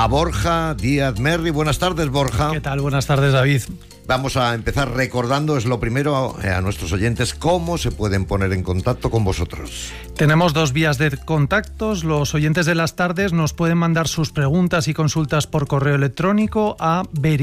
a Borja Díaz Merri. Buenas tardes, Borja. ¿Qué tal? Buenas tardes, David. Vamos a empezar recordando, es lo primero, a nuestros oyentes, cómo se pueden poner en contacto con vosotros. Tenemos dos vías de contactos. Los oyentes de las tardes nos pueden mandar sus preguntas y consultas por correo electrónico a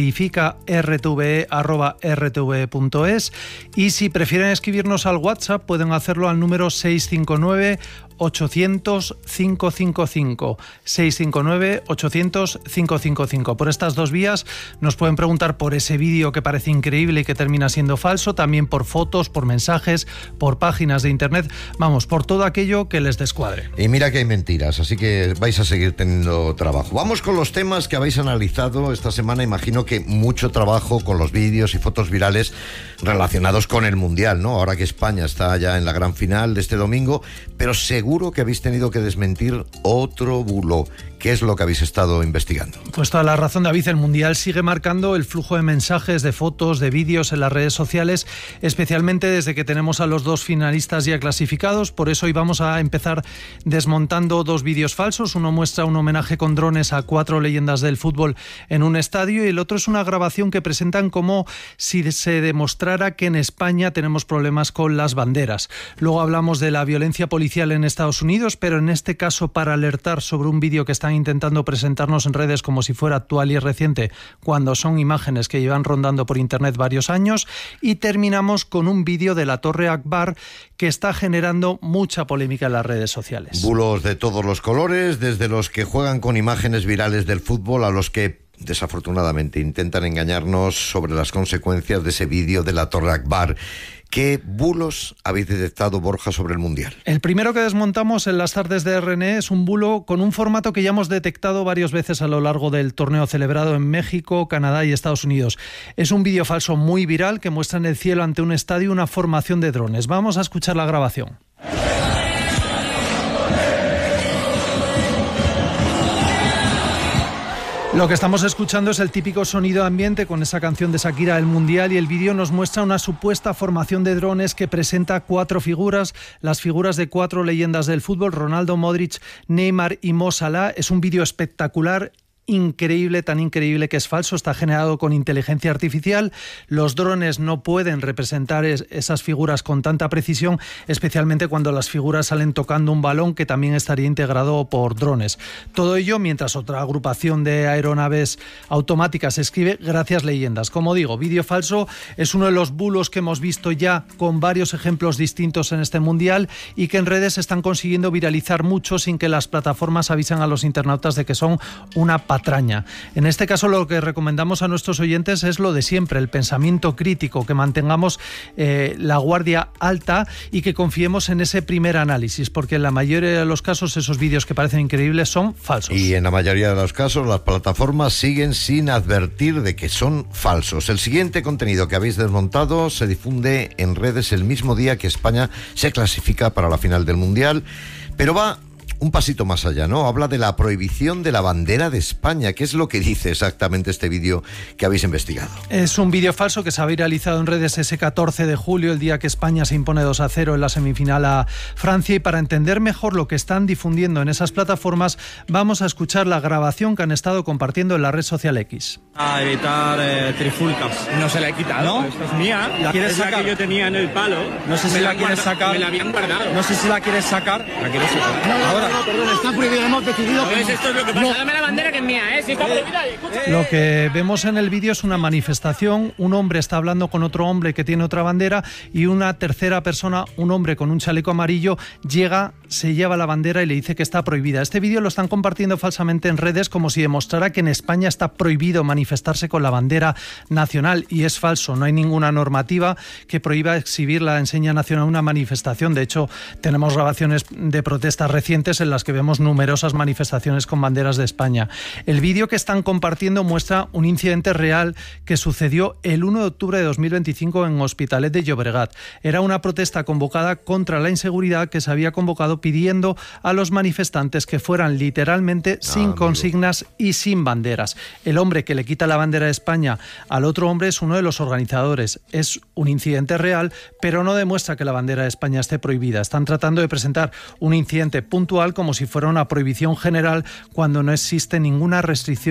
verifica.rtve@rtve.es, y si prefieren escribirnos al WhatsApp pueden hacerlo al número 659 800 555 659 800 555. Por estas dos vías nos pueden preguntar por ese vídeo que parece increíble y que termina siendo falso, también por fotos, por mensajes, por páginas de internet, vamos, por todo aquello que les descuadre. Y mira que hay mentiras, así que vais a seguir teniendo trabajo. Vamos con los temas que habéis analizado esta semana. Imagino que mucho trabajo con los vídeos y fotos virales relacionados con el Mundial, ¿no? Ahora que España está ya en la gran final de este domingo, pero seguro que habéis tenido que desmentir otro bulo. ¿Qué es lo que habéis estado investigando? Pues toda la razón, David. El Mundial sigue marcando el flujo de mensajes, de fotos, de vídeos en las redes sociales, especialmente desde que tenemos a los dos finalistas ya clasificados. Por eso hoy vamos a empezar desmontando dos vídeos falsos. Uno muestra un homenaje con drones a 4 leyendas del fútbol en un estadio, y el otro es una grabación que presentan como si se demostrara que en España tenemos problemas con las banderas. Luego hablamos de la violencia policial en Estados Unidos, pero en este caso para alertar sobre un vídeo que están intentando presentarnos en redes como si fuera actual y reciente, cuando son imágenes que llevan rondando por internet varios años. Y terminamos con un vídeo de la Torre Akbar que está generando mucha polémica en las redes sociales. Bulos de todos los colores, desde los que juegan con imágenes virales del fútbol a los que desafortunadamente intentan engañarnos sobre las consecuencias de ese vídeo de la Torre Akbar. ¿Qué bulos habéis detectado, Borja, sobre el Mundial? El primero que desmontamos en las tardes de RNE es un bulo con un formato que ya hemos detectado varias veces a lo largo del torneo celebrado en México, Canadá y Estados Unidos. Es un vídeo falso muy viral que muestra en el cielo ante un estadio una formación de drones. Vamos a escuchar la grabación. Lo que estamos escuchando es el típico sonido ambiente con esa canción de Shakira del Mundial, y el vídeo nos muestra una supuesta formación de drones que presenta 4 figuras, las figuras de 4 leyendas del fútbol: Ronaldo, Modric, Neymar y Mo Salah. Es un vídeo espectacular, increíble, tan increíble que es falso. Está generado con inteligencia artificial. Los drones no pueden representar esas figuras con tanta precisión, especialmente cuando las figuras salen tocando un balón que también estaría integrado por drones. Todo ello mientras otra agrupación de aeronaves automáticas escribe "Gracias leyendas". Como digo, vídeo falso es uno de los bulos que hemos visto ya con varios ejemplos distintos en este Mundial, y que en redes están consiguiendo viralizar mucho sin que las plataformas avisen a los internautas de que son una patraña. En este caso lo que recomendamos a nuestros oyentes es lo de siempre: el pensamiento crítico, que mantengamos la guardia alta y que confiemos en ese primer análisis, porque en la mayoría de los casos esos vídeos que parecen increíbles son falsos. Y en la mayoría de los casos las plataformas siguen sin advertir de que son falsos. El siguiente contenido que habéis desmontado se difunde en redes el mismo día que España se clasifica para la final del Mundial, pero va un pasito más allá, ¿no? Habla de la prohibición de la bandera de España. ¿Qué es lo que dice exactamente este vídeo que habéis investigado? Es un vídeo falso que se ha viralizado en redes ese 14 de julio, el día que España se impone 2-0 en la semifinal a Francia. Y para entender mejor lo que están difundiendo en esas plataformas, vamos a escuchar la grabación que han estado compartiendo en la red social X. A evitar trifulcas. No se la he quitado. No, esta es mía. ¿La quieres es la sacar? que yo tenía en el palo. No sé si la quieres sacar. Me la habían guardado. No sé si la quieres sacar. La quiero sacar. Ahora. No, perdón, está prohibido, hemos decidido que Esto es lo que pasa. Dame la bandera que es mía, ¿eh? Si está prohibida, escucha. Lo que vemos en el vídeo es una manifestación. Un hombre está hablando con otro hombre que tiene otra bandera, y una tercera persona, un hombre con un chaleco amarillo, llega, se lleva la bandera y le dice que está prohibida. Este vídeo lo están compartiendo falsamente en redes como si demostrara que en España está prohibido manifestarse con la bandera nacional, y es falso. No hay ninguna normativa que prohíba exhibir la enseña nacional en una manifestación. De hecho, tenemos grabaciones de protestas recientes en las que vemos numerosas manifestaciones con banderas de España. El vídeo que están compartiendo muestra un incidente real que sucedió el 1 de octubre de 2025 en Hospitalet de Llobregat. Era una protesta convocada contra la inseguridad que se había convocado pidiendo a los manifestantes que fueran literalmente sin consignas y sin banderas. El hombre que le quita la bandera de España al otro hombre es uno de los organizadores. Es un incidente real, pero no demuestra que la bandera de España esté prohibida. Están tratando de presentar un incidente puntual como si fuera una prohibición general, cuando no existe ninguna restricción